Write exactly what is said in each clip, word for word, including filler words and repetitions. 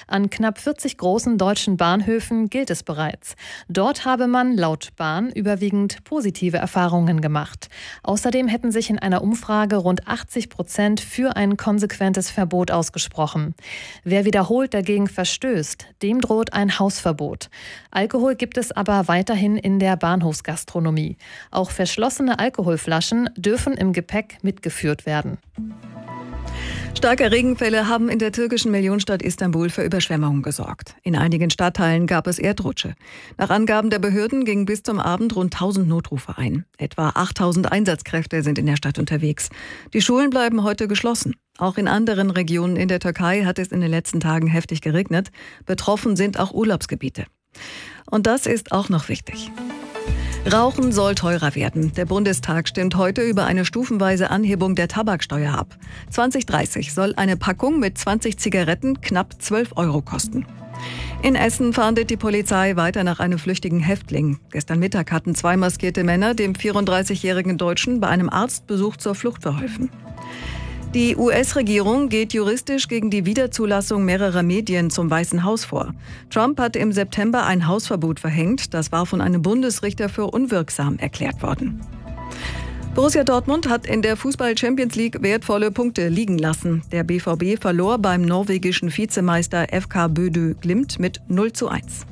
An knapp vierzig großen deutschen Bahnhöfen gilt es bereits. Dort habe man laut Bahn überwiegend positive Erfahrungen gemacht. Außerdem hätten sich in einer Umfrage rund achtzig Prozent für ein konsequentes Verbot ausgesprochen. Wer wiederholt dagegen verstößt, dem droht ein Hausverbot. Alkohol gibt es aber weiterhin in der Bahnhofsgastronomie. Auch verschlossene Alkoholflaschen dürfen im Gepäck mitgeführt werden. Starke Regenfälle haben in der türkischen Millionenstadt Istanbul für Überschwemmungen gesorgt. In einigen Stadtteilen gab es Erdrutsche. Nach Angaben der Behörden gingen bis zum Abend rund tausend Notrufe ein. Etwa achttausend Einsatzkräfte sind in der Stadt unterwegs. Die Schulen bleiben heute geschlossen. Auch in anderen Regionen in der Türkei hat es in den letzten Tagen heftig geregnet. Betroffen sind auch Urlaubsgebiete. Und das ist auch noch wichtig. Rauchen soll teurer werden. Der Bundestag stimmt heute über eine stufenweise Anhebung der Tabaksteuer ab. zwanzig dreißig soll eine Packung mit zwanzig Zigaretten knapp zwölf Euro kosten. In Essen fahndet die Polizei weiter nach einem flüchtigen Häftling. Gestern Mittag hatten zwei maskierte Männer dem vierunddreißigjährigen Deutschen bei einem Arztbesuch zur Flucht verholfen. Die U S-Regierung geht juristisch gegen die Wiederzulassung mehrerer Medien zum Weißen Haus vor. Trump hat im September ein Hausverbot verhängt. Das war von einem Bundesrichter für unwirksam erklärt worden. Borussia Dortmund hat in der Fußball-Champions League wertvolle Punkte liegen lassen. Der B V B verlor beim norwegischen Vizemeister F K Bodø Glimt mit null zu eins.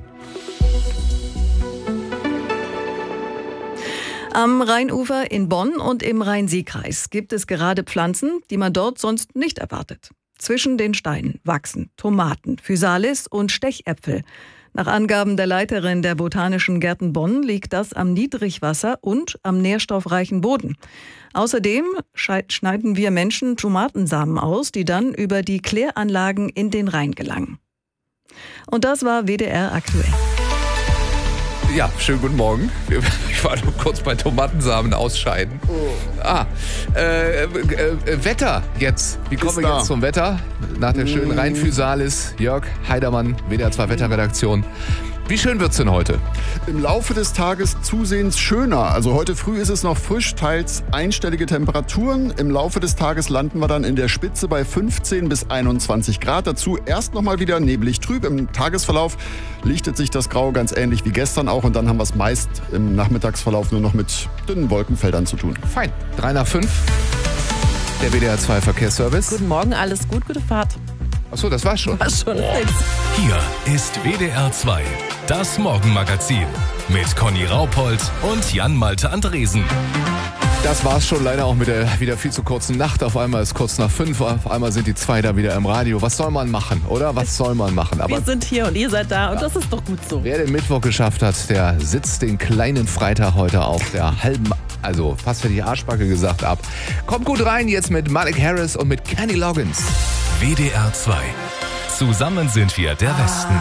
Am Rheinufer in Bonn und im Rhein-Sieg-Kreis gibt es gerade Pflanzen, die man dort sonst nicht erwartet. Zwischen den Steinen wachsen Tomaten, Physalis und Stechäpfel. Nach Angaben der Leiterin der Botanischen Gärten Bonn liegt das am Niedrigwasser und am nährstoffreichen Boden. Außerdem schneiden wir Menschen Tomatensamen aus, die dann über die Kläranlagen in den Rhein gelangen. Und das war W D R aktuell. Ja, schönen guten Morgen. Ich war nur kurz bei Tomatensamen ausscheiden. Ah, äh, äh, Wetter jetzt. Wie kommen wir jetzt zum Wetter? Nach der schönen Rhein-Physalis, Jörg Heidermann, W D R zwei Wetterredaktion. Wie schön wird's denn heute? Im Laufe des Tages zusehends schöner. Also heute früh ist es noch frisch, teils einstellige Temperaturen. Im Laufe des Tages landen wir dann in der Spitze bei fünfzehn bis einundzwanzig Grad. Dazu erst noch mal wieder neblig trüb. Im Tagesverlauf lichtet sich das Grau ganz ähnlich wie gestern auch. Und dann haben wir es meist im Nachmittagsverlauf nur noch mit dünnen Wolkenfeldern zu tun. Fein. drei nach fünf. Der W D R zwei Verkehrsservice. Guten Morgen, alles gut, gute Fahrt. Achso, das war's schon. War schon fix. Hier ist W D R zwei, das Morgenmagazin mit Conny Raupold und Jan-Malte Andresen. Das war's schon leider auch mit der wieder viel zu kurzen Nacht. Auf einmal ist kurz nach fünf, auf einmal sind die zwei da wieder im Radio. Was soll man machen, oder? Was soll man machen? Aber wir sind hier und ihr seid da und ja, das ist doch gut so. Wer den Mittwoch geschafft hat, der sitzt den kleinen Freitag heute auf der halben, also fast für die Arschbacke gesagt, ab. Kommt gut rein jetzt mit Malik Harris und mit Kenny Loggins. W D R zwei. Zusammen sind wir der Westen.